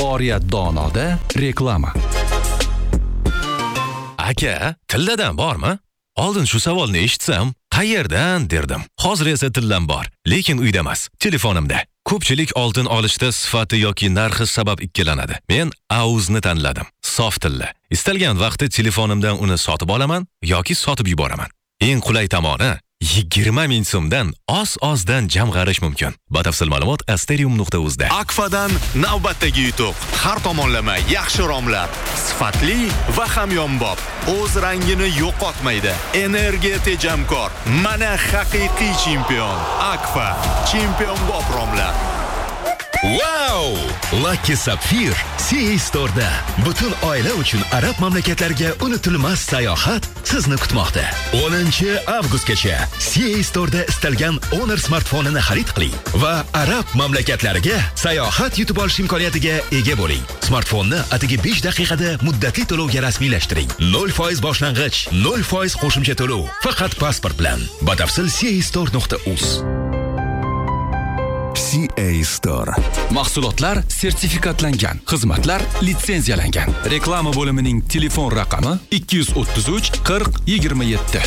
Oriyat donoda reklama. Aka, tilladan bormi? Oldin shu savolni eshitsam, qayerdan derdim. Hozir esa tillam bor, lekin uyda emas, telefonimda. Ko'pchilik oltin olishda sifati yoki narxi sabab ikkilanadi. Men Auzni tanladim. Sof tilla. Istalgan vaqtda telefonimdan uni sotib olaman yoki sotib yuboraman. Eng qulay tomoni 20 ming so'mdan oz-ozdan jamg'arish mumkin. Batafsil ma'lumot asterium.uz da. Akfadan navbatdagi yutuq. Har tomonlama yaxshi romlar, sifatli va hamyonbop. O'z rangini yo'qotmaydi. Energiya tejamkor. Mana haqiqiy chempion. Akfa, chempionbop romlar. Wow! Lucky Sapphire CA Store'da butun oila uchun arab mamlakatlariga unutilmas sayohat sizni kutmoqda. 10-avgustgacha CA Store'da istalgan Honor smartfonini xarid qiling va arab mamlakatlariga sayohat yutib olish imkoniyatiga ega bo'ling. Smartfonni atigi 5 daqiqada muddatli to'lovga rasmiylashtiring. 0% boshlang'ich, 0% qo'shimcha to'lov. Faqat pasport bilan. Batafsil castore.uz. CA Store. Mahsulotlar sertifikatlangan, xizmatlar litsenziyalangan. Reklama bo'limining telefon raqami 233 40 27.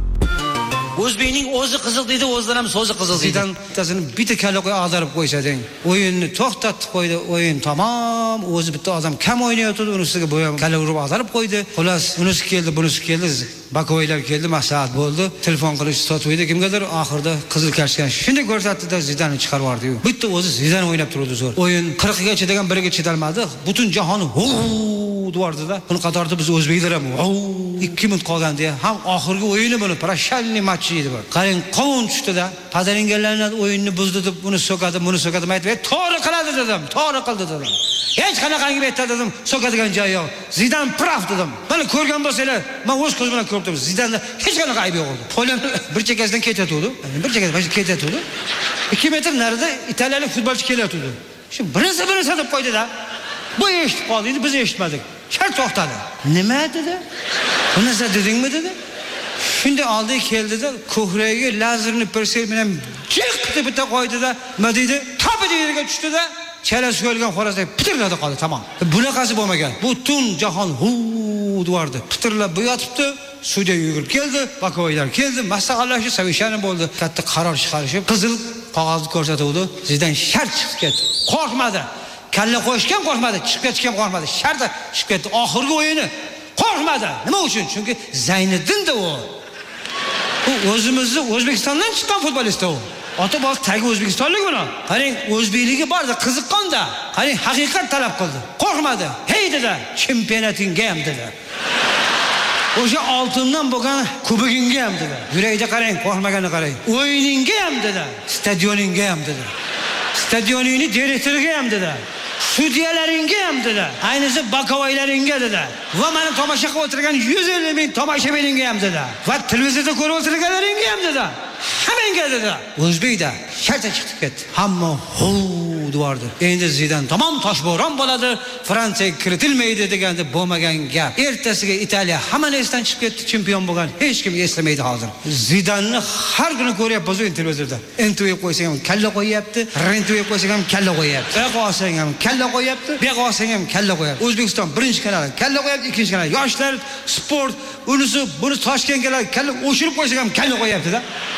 O'zbekning o'zi qiziq deydi, o'zidan ham so'zi qiziq deydi. Bittasini bitta kalla qo'y ag'darib qo'ysading, o'yinni to'xtatib qo'ydi, o'yin tamom, o'zi bitta odam kam o'ynayotdi, unisiga bo'yam kalla urib ag'darib qo'ydi. Xullas, unisi keldi, bunisi keldi, bakoylar keldi, maslahat bo'ldi. Telefon qilish sotuvdi kimgadir, oxirida qizil kartochka shunday ko'rsatdi-da, Zidanni chiqarib yubordi-yu. Bitta o'zi Zidan o'ynab turdi zo'r. O'yin 40 ga chidagan biriga chidalmadi. Butun jahonni duvardida. Buni qatorda biz o'zbeklar ham 2 minut qolganda ham oxirgi o'yini buni prashalniy match edi bu. Qarang, qovun tushdi-da, padaringanlarni o'yinni buzdi deb uni so'kadi, buni so'kadi, aytib, "To'g'ri qiladi" dedim, "To'g'ri qildi" dedim. Hech qanaqangi aytdi dedim, so'kadigan joyi yo'q. Zidan praf dedim. Mana ko'rgan bo'lsanglar, men o'z ko'zim bilan ko'rdim. Zidanda hech qanaqa aybi yo'q edi. Qo'lim bir chekkasidan ketayotdi. Bir chekkasidan ketayotdi. 2 metr narida italiyalik futbolchi kelayotdi. Shu birisi deb qo'ydi-da. Bu eshitib qoldi, biz eshitmadik. Shart to'xtadi. Nima dedi? Buni siz dedingmi dedi? Shunday oldi keldi-da, ko'kragiga lazerni persel bilan jiq deb bitta qo'ydi-da, nima deydi? Topi yerga tushdi-da, chalasi ko'rgan xo'rasday pitirladi qoldi, tamom. Bunaqasi bo'lmagan. Butun jahon dvorda pitirlab bu yotibdi. Sudya yugurib keldi, bakoylar keldi, maslahatlashib, savishani bo'ldi. Katta qaror chiqarishib, qizil qog'ozni ko'rsatuvdi. Sizdan shart chiqib ketdi. Qo'rqmadi. Kalla qo'yishgan qo'rqmadi, chiqib ketgan qo'rqmadi. Shartta chiqib ketdi. Oxirgi o'yini qo'rqmadi. Nima uchun? Chunki Zayniddin-da u. U o'zimizni O'zbekistondan chiqqan futbolist u. Ota-bola tagi O'zbekistonlik uni. Qarang, o'zbekligi borda, qiziqqanda. Qarang, haqiqat talab qildi. Qo'rqmadi. Hey dedi, chempionatingga ham dedi. O'sha oltindan bo'lgan kubogingga ham dedi. Yuragida qarang, qo'rqmaganini qarang. O'yiningga ham dedi, stadioningga ham dedi. Stadioningni direktoriga ham dedi. Sudyalaringga ham dedi. Ayniqsa bakovoylaringga dedi. Va meni tomosha qilib o'tirgan 150 ming tomoshabiningga ham dedi. Va televizorda ko'rib o'tirganlaringga ham dedi. Hammangga dedi. O'zbekda shartta chiqib ketdi. Hamma dvorda. Endi Zidan tamom toshbo'ron bo'ladi, Fransiyaga kiritilmaydi deganda bo'lmagan gap. Ertasiga Italiya hamma esdan chiqib ketdi, chempion bo'lgan. Hech kim eslamaydi hozir. Zidanni har kuni ko'ryapmiz televizorda. NTV qo'ysang ham kalla qo'yapti, RNTV qo'ysang ham kalla qo'yapti. Yo'q olsang ham kalla qo'yapti, yo'q olsang ham kalla qo'yapti. O'zbekiston birinchi kanali kalla qo'yapti, ikkinchi kanal yoshlar, sport, unisi, buni Toshkentga kalla o'shirib qo'ysang ham kalla qo'yapti-da.